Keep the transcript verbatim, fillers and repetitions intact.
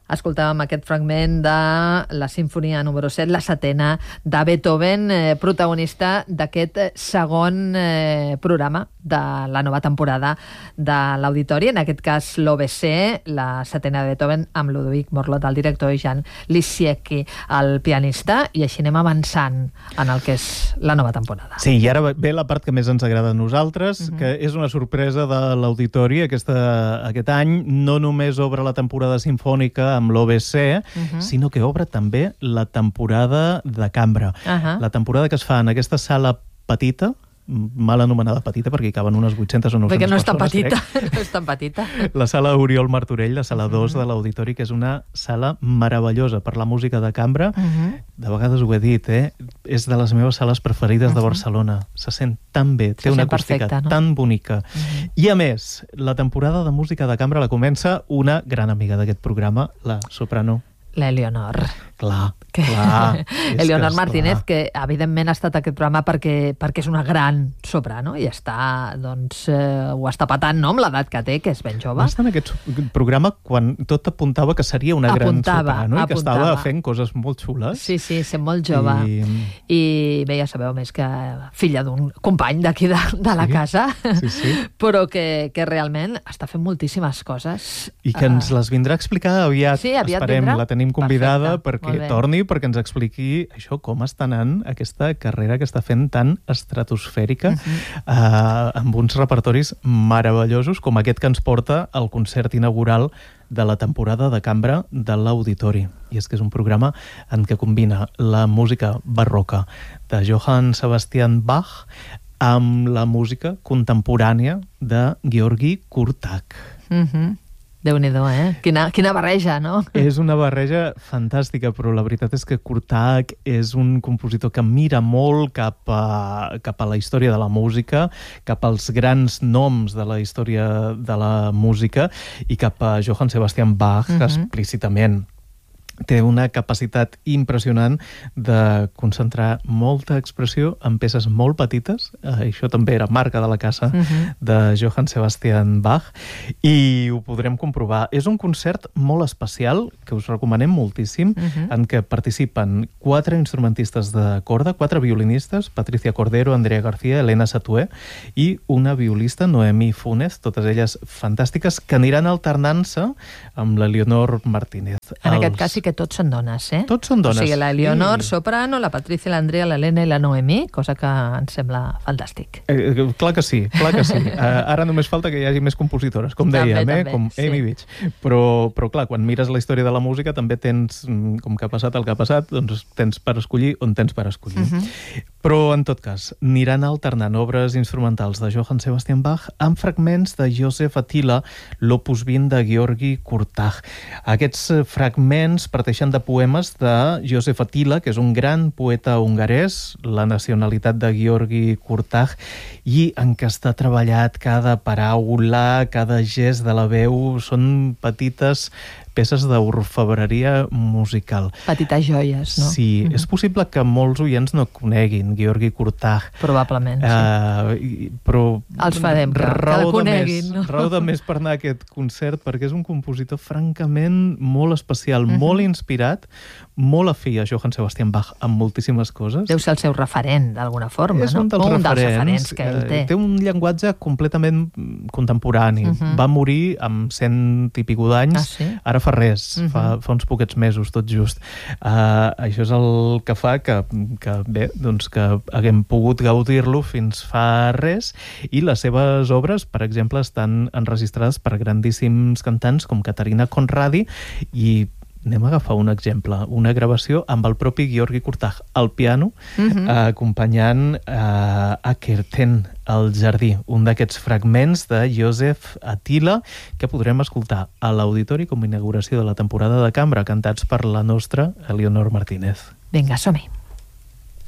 escoltàvem aquest fragment de la Sinfonia número set, la setena de Beethoven, eh, protagonista d'aquest segon eh, programa de la nova temporada de l'Auditori, en aquest cas l'O B C, la setena de Beethoven, amb Ludovic Morlot, el director, i Jan Lisiecki, el pianista, i així anem avançant en el que és la nova temporada. Sí, i ara ve la part que més ens agrada a nosaltres, uh-huh. que és una sorpresa de l'Auditori aquesta, aquest any. No només obre la temporada simfònica amb l'O B C, uh-huh. sinó que obre també la temporada de cambra. Uh-huh. La temporada que es fa en aquesta sala petita, mal anomenada petita, perquè hi caben unes vuit-centes o nou-centes perquè no és tan persones. petita, no és tan petita. La sala Oriol Martorell, la sala dos de l'Auditori, que és una sala meravellosa per la música de cambra. Uh-huh. De vegades ho he dit, eh? És de les meves sales preferides uh-huh. de Barcelona. Se sent tan bé, té Se una sent acústica perfecte, no? tan bonica. Uh-huh. I a més, la temporada de música de cambra la comença una gran amiga d'aquest programa, la soprano. L'Eleonor. Clar, que... clar. Eleonor Martínez, que evidentment ha estat aquest programa perquè, perquè és una gran soprano i està, doncs, eh, ho està patant, no?, amb l'edat que té, que és ben jove. Va estar en aquest programa quan tot apuntava que seria una apuntava, gran soprano i que apuntava. estava fent coses molt xules. Sí, sí, sent molt jove. I, I bé, ja sabeu més que filla d'un company d'aquí de, de la sí, casa, sí, sí. però que, que realment està fent moltíssimes coses. I que ens les vindrà a explicar aviat. Sí, aviat Esperem, vindrà. La tenim convidada Perfecte, perquè torni, perquè ens expliqui això, com està anant aquesta carrera que està fent tan estratosfèrica, uh-huh. eh, amb uns repertoris meravellosos, com aquest que ens porta al concert inaugural de la temporada de cambra de l'Auditori. I és que és un programa en què combina la música barroca de Johann Sebastian Bach amb la música contemporània de Georgi Kurtak. Mhm. Déu-n'hi-do, eh? Quina, quina barreja, no? És una barreja fantàstica, però la veritat és que Kurtak és un compositor que mira molt cap a, cap a la història de la música, cap als grans noms de la història de la música i cap a Johann Sebastian Bach, uh-huh. explícitament. Té una capacitat impressionant de concentrar molta expressió en peces molt petites. Eh, això també era marca de la casa uh-huh. de Johann Sebastian Bach, i ho podrem comprovar. És un concert molt especial, que us recomanem moltíssim, uh-huh. en què participen quatre instrumentistes de corda, quatre violinistes, Patricia Cordero, Andrea García, Elena Satué, i una violista, Noemí Funes, totes elles fantàstiques, que aniran alternant-se amb la Leonor Martínez. En Els... aquest cas sí que tots són dones, eh? Tots són dones. O sigui, la Leonor, sí. soprano, la Patricia, l'Andrea, l'Helena i la Noemí, cosa que ens sembla fantàstic. Eh, clar que sí, clar que sí. Uh, ara només falta que hi hagi més compositores, com també, dèiem, eh? també, com sí. Amy Beach. Però, però clar, quan mires la història de la música també tens, com que ha passat el que ha passat, doncs tens per escollir on tens per escollir. Uh-huh. Però, en tot cas, aniran alternant obres instrumentals de Johann Sebastian Bach amb fragments de Joseph Attila, l'opus vint de Georgi Kurtak. Aquests fragments parteixen de poemes de Joseph Attila, que és un gran poeta hongarès, la nacionalitat de Georgi Kurtak, i en què està treballat cada paraula, cada gest de la veu. Són petites peces d'orfebreria musical. Petites joies, no? Sí, mm-hmm. és possible que molts oients no coneguin Georgi Kurtak. Probablement, sí. Uh, però els farem que, que la coneguin, més, no? Raó de més per anar a aquest concert, perquè és un compositor francament molt especial, mm-hmm. molt inspirat, molt afí a Johann Sebastian Bach amb moltíssimes coses. Deu ser el seu referent, d'alguna forma, és no? un dels, un referents, dels referents que ell té. Té un llenguatge completament contemporani. Uh-huh. Va morir amb cent i pico d'anys. Ah, sí? Ara fa res, uh-huh. fa, fa uns poquets mesos, tot just. Uh, això és el que fa que, que, bé, doncs que haguem pogut gaudir-lo fins fa res, i les seves obres, per exemple, estan enregistrades per grandíssims cantants com Caterina Conradi, i anem a agafar un exemple, una gravació amb el propi Georgi Kurtak al piano, uh-huh. eh, acompanyant eh, Akerten al jardí, un d'aquests fragments de Joseph Attila que podrem escoltar a l'Auditori com a inauguració de la temporada de cambra, cantats per la nostra Eleonor Martínez. Vinga, som-hi.